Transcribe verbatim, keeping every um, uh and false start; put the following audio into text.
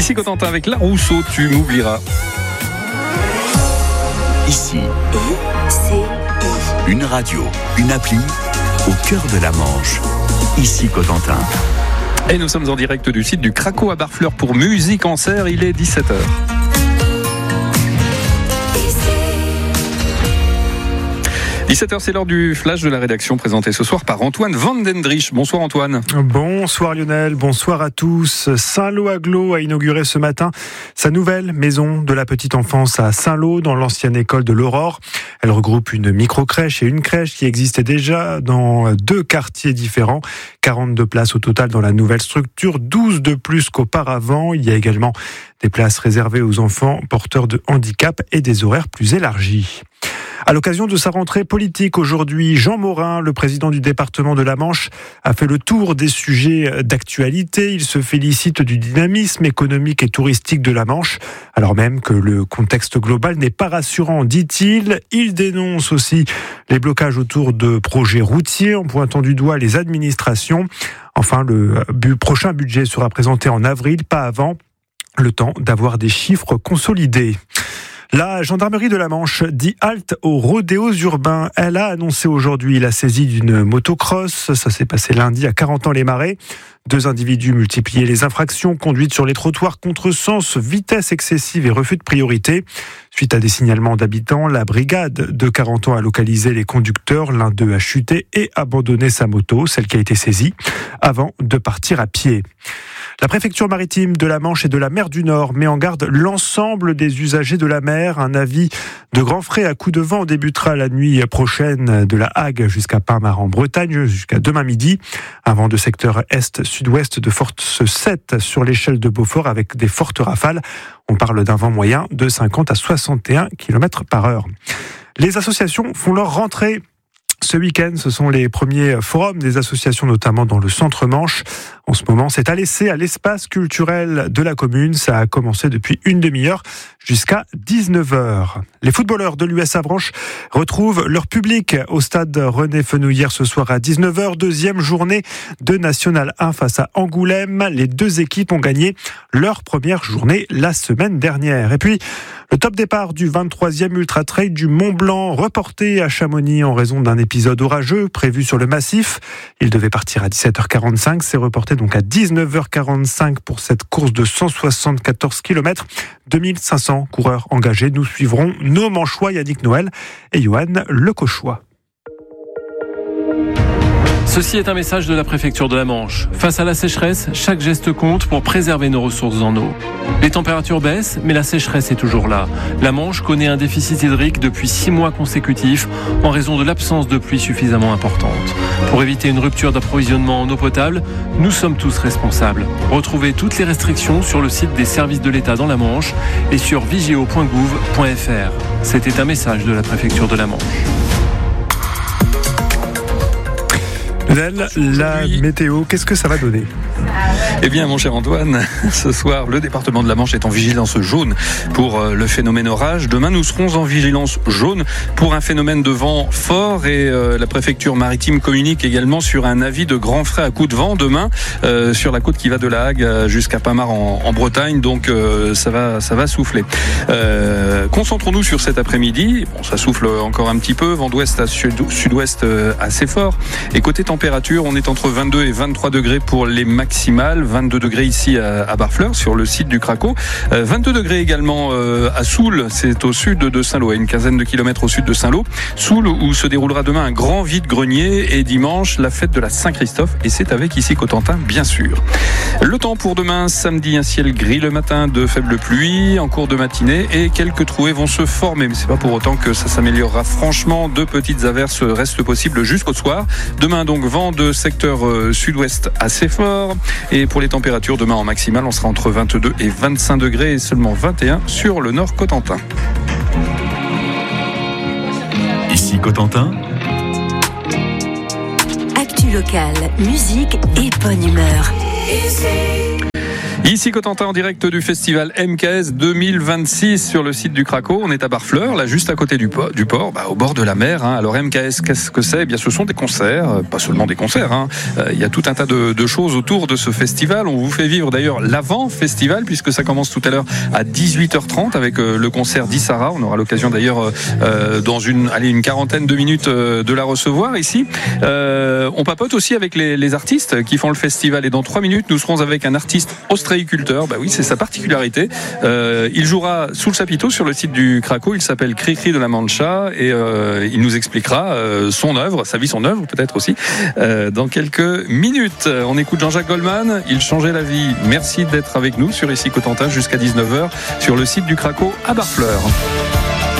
Ici Cotentin avec La Rousseau, tu m'oublieras. Ici, une radio, une appli au cœur de la Manche. Ici Cotentin. Et nous sommes en direct du site du Craco à Barfleur pour Musique en Serre. Il est dix-sept heures. dix-sept heures, c'est l'heure du flash de la rédaction présenté ce soir par Antoine Van Dendrich. Bonsoir Antoine. Bonsoir Lionel, bonsoir à tous. Saint-Lô Agglo a inauguré ce matin sa nouvelle maison de la petite enfance à Saint-Lô, dans l'ancienne école de l'Aurore. Elle regroupe une micro-crèche et une crèche qui existaient déjà dans deux quartiers différents. quarante-deux places au total dans la nouvelle structure, douze de plus qu'auparavant. Il y a également des places réservées aux enfants porteurs de handicap et des horaires plus élargis. À l'occasion de sa rentrée politique aujourd'hui, Jean Morin, le président du département de la Manche, a fait le tour des sujets d'actualité. Il se félicite du dynamisme économique et touristique de la Manche, alors même que le contexte global n'est pas rassurant, dit-il. Il dénonce aussi les blocages autour de projets routiers, en pointant du doigt les administrations. Enfin, le prochain budget sera présenté en avril, pas avant, le temps d'avoir des chiffres consolidés. La gendarmerie de la Manche dit halte aux rodéos urbains. Elle a annoncé aujourd'hui la saisie d'une motocross. Ça s'est passé lundi à Carentan-les-Marais. Deux individus multipliaient les infractions, conduite sur les trottoirs, contresens, vitesse excessive et refus de priorité. Suite à des signalements d'habitants, la brigade de Carentan a localisé les conducteurs. L'un d'eux a chuté et abandonné sa moto, celle qui a été saisie, avant de partir à pied. La préfecture maritime de la Manche et de la mer du Nord met en garde l'ensemble des usagers de la mer. Un avis de grand frais à coup de vent débutera la nuit prochaine de la Hague jusqu'à Pinmar en Bretagne, jusqu'à demain midi. Un vent de secteur est-sud-ouest de force sept sur l'échelle de Beaufort avec des fortes rafales. On parle d'un vent moyen de cinquante à soixante et un kilomètres par heure. Les associations font leur rentrée. Ce week-end, ce sont les premiers forums des associations, notamment dans le centre-Manche. En ce moment, c'est à l'essai à l'espace culturel de la commune. Ça a commencé depuis une demi-heure jusqu'à dix-neuf heures. Les footballeurs de l'U S Avranches retrouvent leur public au stade René Fenouillère ce soir à dix-neuf heures. Deuxième journée de National un face à Angoulême. Les deux équipes ont gagné leur première journée la semaine dernière. Et puis, le top départ du vingt-troisième Ultra Trail du Mont Blanc, reporté à Chamonix en raison d'un épisode orageux prévu sur le massif. Il devait partir à dix-sept heures quarante-cinq, c'est reporté donc à dix-neuf heures quarante-cinq pour cette course de cent soixante-quatorze kilomètres. deux mille cinq cents coureurs engagés. Nous suivrons nos Manchois Yannick Noël et Johan Lecochois. Ceci est un message de la préfecture de la Manche. Face à la sécheresse, chaque geste compte pour préserver nos ressources en eau. Les températures baissent, mais la sécheresse est toujours là. La Manche connaît un déficit hydrique depuis six mois consécutifs en raison de l'absence de pluie suffisamment importante. Pour éviter une rupture d'approvisionnement en eau potable, nous sommes tous responsables. Retrouvez toutes les restrictions sur le site des services de l'État dans la Manche et sur vigéo point gouv point f r. C'était un message de la préfecture de la Manche. La météo, qu'est-ce que ça va donner ? Eh bien, mon cher Antoine, ce soir, le département de la Manche est en vigilance jaune pour le phénomène orage. Demain, nous serons en vigilance jaune pour un phénomène de vent fort et euh, la préfecture maritime communique également sur un avis de grand frais à coup de vent demain euh, sur la côte qui va de la Hague jusqu'à Pinmar en, en Bretagne. Donc, euh, ça va, ça va souffler. Euh, concentrons-nous sur cet après-midi. Bon, ça souffle encore un petit peu, vent d'ouest à sud, sud-ouest euh, assez fort. Et côté température, on est entre vingt-deux et vingt-trois degrés pour les maximales. vingt-deux degrés ici à, à Barfleur, sur le site du Craco. Euh, vingt-deux degrés également euh, à Soule, c'est au sud de Saint-Lô, à une quinzaine de kilomètres au sud de Saint-Lô. Soule, où se déroulera demain un grand vide-grenier, et dimanche, la fête de la Saint-Christophe, et c'est avec ici Cotentin, bien sûr. Le temps pour demain, samedi, un ciel gris le matin, de faibles pluies en cours de matinée, et quelques trouées vont se former, mais c'est pas pour autant que ça s'améliorera franchement. De petites averses restent possibles jusqu'au soir. Demain, donc, vent de secteur euh, sud-ouest assez fort, et pour les températures, demain en maximale, on sera entre vingt-deux et vingt-cinq degrés et seulement vingt et un sur le nord Cotentin. Ici Cotentin. Actu locale, musique et bonne humeur. Ici Cotentin en direct du festival M K S deux mille vingt-six sur le site du Craco. On est à Barfleur, là juste à côté du port, du port bah, au bord de la mer. Hein. Alors M K S, qu'est-ce que c'est ? Eh bien, ce sont des concerts, pas seulement des concerts. Hein. Euh, il y a tout un tas de, de choses autour de ce festival. On vous fait vivre d'ailleurs l'avant-festival puisque ça commence tout à l'heure à dix-huit heures trente avec euh, le concert d'Issara. On aura l'occasion d'ailleurs euh, dans une, allez, une quarantaine de minutes euh, de la recevoir ici. Euh, on papote aussi avec les, les artistes qui font le festival et dans trois minutes nous serons avec un artiste ostréiculteur. Bah oui, c'est sa particularité. Euh, il jouera sous le chapiteau sur le site du Craco. Il s'appelle Cricri de la Mancha et euh, il nous expliquera euh, son œuvre, sa vie, son œuvre peut-être aussi euh, dans quelques minutes. On écoute Jean-Jacques Goldman. Il changeait la vie. Merci d'être avec nous sur Ici Cotentin jusqu'à dix-neuf heures sur le site du Craco à Barfleur.